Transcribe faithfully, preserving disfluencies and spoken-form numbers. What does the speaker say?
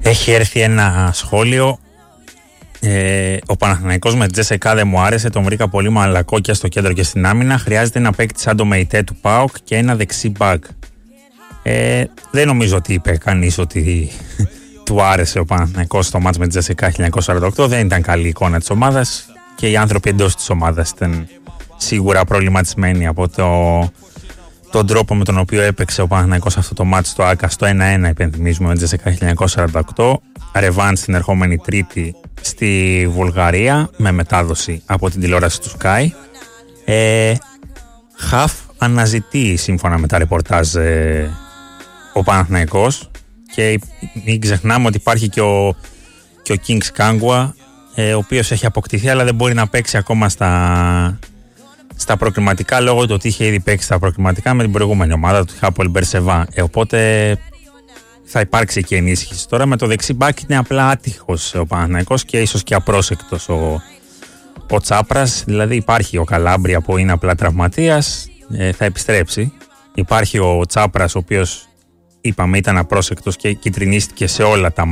Έχει έρθει ένα σχόλιο. Ε, ο Παναθηναϊκός με Τζέσεκα δεν μου άρεσε. Τον βρήκα πολύ μαλακό και στο κέντρο και στην άμυνα. Χρειάζεται ένα παίκτη σαν το Μεϊτέ του ΠΑΟΚ και ένα δεξί μπακ. Ε, δεν νομίζω ότι είπε κανείς ότι του άρεσε ο Παναθηναϊκός στο μάτς με Τζέσεκα χίλια εννιακόσια σαράντα οκτώ. Δεν ήταν καλή εικόνα της ομάδας και οι άνθρωποι εντός της ομάδας ήταν σίγουρα προβληματισμένοι από το, τον τρόπο με τον οποίο έπαιξε ο Παναθηναϊκός αυτό το μάτς στο ΆΚΑ στο ένα ένα, υπενθυμίζουμε, με Τζέσεκα χίλια εννιακόσια σαράντα οκτώ. Ρεβάνς την ερχόμενη Τρίτη στη Βουλγαρία με μετάδοση από την τηλεόραση του Sky. Ε, Χαφ αναζητεί σύμφωνα με τα ρεπορτάζ ε, ο Παναθηναϊκός και μην ξεχνάμε ότι υπάρχει και ο, και ο Kings Kangwa, ε, ο οποίος έχει αποκτηθεί αλλά δεν μπορεί να παίξει ακόμα στα, στα προκριματικά λόγω του ότι είχε ήδη παίξει στα προκριματικά με την προηγούμενη ομάδα του Χάπολ Μπερσεβά. Ε, οπότε θα υπάρξει και ενίσχυση. Τώρα με το δεξί μπάκι είναι απλά άτυχος ο Παναθηναϊκός και ίσως και απρόσεκτος ο, ο Τσάπρας. Δηλαδή υπάρχει ο Καλάμπρια που είναι απλά τραυματίας, ε, θα επιστρέψει. Υπάρχει ο Τσάπρας ο οποίος είπαμε ήταν απρόσεκτος και κυτρινίστηκε σε όλα τα